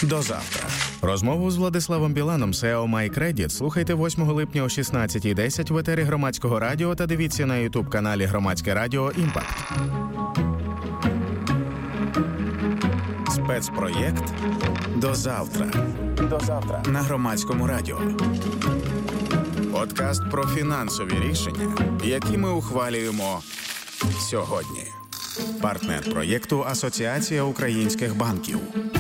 До завтра. Розмову з Владиславом Біланом, SEO MyCredit, слухайте 8 липня о 16:10 в етері Громадського радіо та дивіться на YouTube-каналі Громадське радіо «Імпакт». Спецпроєкт «До завтра». До завтра. На Громадському радіо. Подкаст про фінансові рішення, які ми ухвалюємо сьогодні. Партнер проєкту «Асоціація українських банків».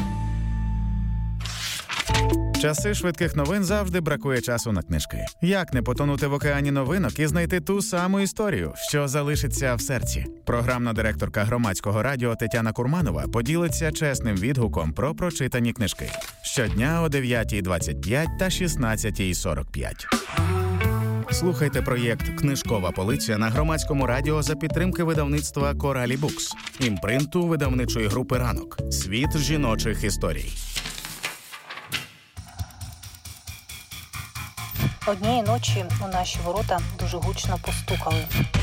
Часи швидких новин завжди бракує часу на книжки. Як не потонути в океані новинок і знайти ту саму історію, що залишиться в серці? Програмна директорка Громадського радіо Тетяна Курманова поділиться чесним відгуком про прочитані книжки. Щодня о 9:25 та 16:45. Слухайте проєкт «Книжкова полиця» на Громадському радіо за підтримки видавництва «Коралі Букс», імпринту видавничої групи «Ранок». Світ жіночих історій. Однієї ночі у наші ворота дуже гучно постукали.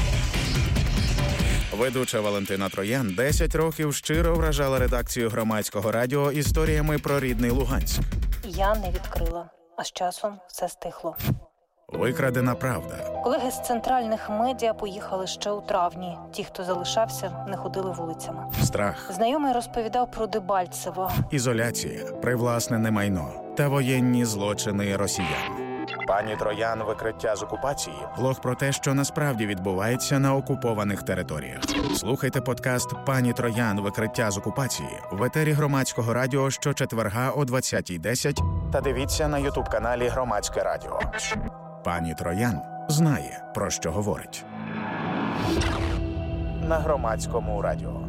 Ведуча Валентина Троян 10 років щиро вражала редакцію Громадського радіо історіями про рідний Луганськ. Я не відкрила, а з часом все стихло. Викрадена правда. Колеги з центральних медіа поїхали ще у травні. Ті, хто залишався, не ходили вулицями. Страх. Знайомий розповідав про Дебальцево. Ізоляція, привласнене майно та воєнні злочини росіян. Пані Троян «Викриття з окупації» – блог про те, що насправді відбувається на окупованих територіях. Слухайте подкаст «Пані Троян. Викриття з окупації» в етері Громадського радіо щочетверга о 20:10 та дивіться на YouTube-каналі Громадське радіо. Пані Троян знає, про що говорить. На Громадському радіо.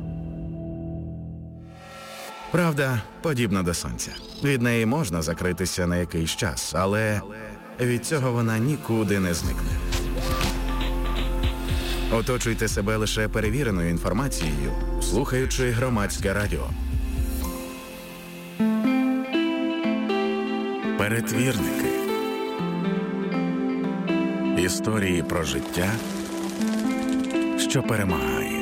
Правда подібна до сонця. Від неї можна закритися на якийсь час, але від цього вона нікуди не зникне. Оточуйте себе лише перевіреною інформацією, слухаючи Громадське радіо. Перетвірники. Історії про життя, що перемагає.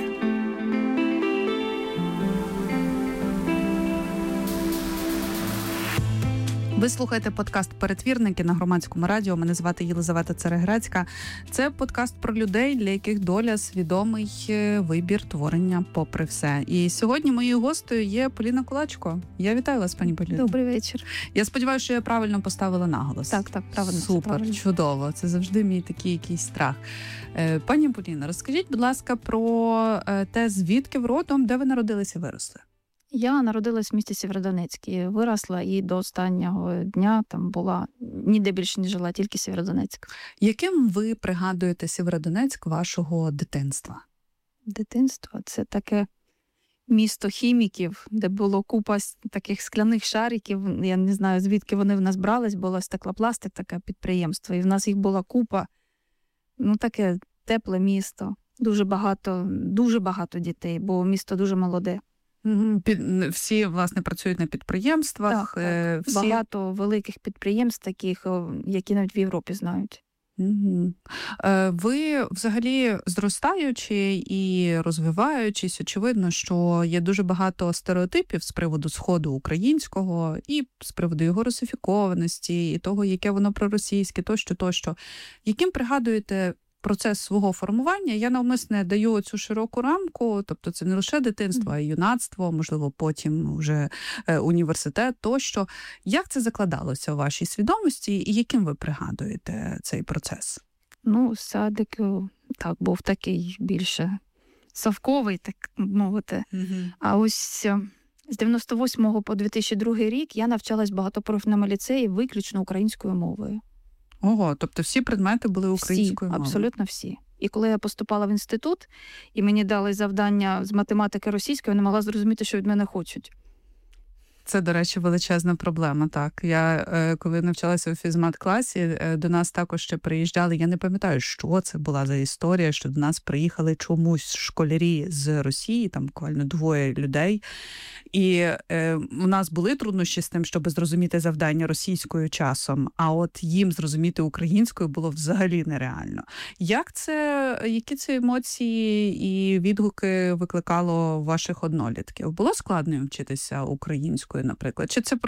Ви слухаєте подкаст «Перетвірники» на Громадському радіо. Мене звати Єлизавета Цереграцька. Це подкаст про людей, для яких доля – свідомий вибір творення попри все. І сьогодні моєю гостею є Поліна Кулачко. Я вітаю вас, пані Поліна. Добрий вечір. Я сподіваюся, що я правильно поставила наголос. Так, правильно. Супер, правильно. Чудово. Це завжди мій такий якийсь страх. Пані Поліна, розкажіть, будь ласка, про те, звідки ви родом, де ви народилися і виросли? Я народилась в місті Сєвєродонецьк і виросла, і до останнього дня там була, ніде більше не жила, тільки Сєвєродонецьк. Яким ви пригадуєте Сєвєродонецьк вашого дитинства? Дитинство – це таке місто хіміків, де було купа таких скляних шариків. Я не знаю, звідки вони в нас брались, було стеклопластик, таке підприємство, і в нас їх була купа. Ну, таке тепле місто, дуже багато дітей, бо місто дуже молоде. Всі, власне, працюють на підприємствах. Так. Всі... Багато великих підприємств таких, які навіть в Європі знають. Ви, взагалі, зростаючи і розвиваючись, очевидно, що є дуже багато стереотипів з приводу Сходу українського і з приводу його русифікованості, і того, яке воно проросійське, тощо. Яким пригадуєте процес свого формування? Я навмисне даю цю широку рамку, тобто це не лише дитинство, а й юнацтво, можливо, потім вже університет, тощо. Як це закладалося у вашій свідомості і яким ви пригадуєте цей процес? Ну, садик, так, був такий більше совковий, так мовити. А ось з 98 по 2002 рік я навчалась в багатопрофільному ліцеї виключно українською мовою. Ого, тобто всі предмети були українською мовою? Абсолютно всі. І коли я поступала в інститут, і мені дали завдання з математики російської, я не могла зрозуміти, що від мене хочуть. Це, до речі, величезна проблема, так. Я, коли навчалася у фізмат-класі, до нас також ще приїжджали, я не пам'ятаю, що це була за історія, що до нас приїхали чомусь школярі з Росії, там буквально 2 людей, і у нас були труднощі з тим, щоб зрозуміти завдання російською часом, а от їм зрозуміти українською було взагалі нереально. Які це емоції і відгуки викликало ваших однолітків? Було складно вчитися українською, наприклад? Чи це